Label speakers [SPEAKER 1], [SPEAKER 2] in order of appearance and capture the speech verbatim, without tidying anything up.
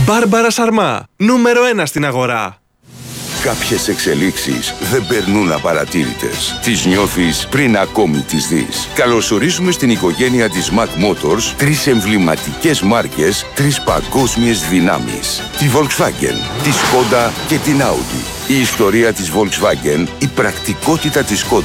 [SPEAKER 1] Μπάρμπαρα Σαρμά, νούμερο ένα στην αγορά.
[SPEAKER 2] Κάποιες εξελίξεις δεν περνούν απαρατήρητες. Τις νιώθεις πριν ακόμη τις δεις. Καλωσορίζουμε στην οικογένεια της Mac Motors τρεις εμβληματικές μάρκες, τρεις παγκόσμιες δυνάμεις. Τη Volkswagen, τη Skoda και την Audi. Η ιστορία της Volkswagen, η πρακτικότητα της Skoda